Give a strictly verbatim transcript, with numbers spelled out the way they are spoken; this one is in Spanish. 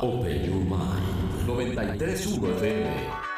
Open Your Mind. noventa y tres punto uno F M.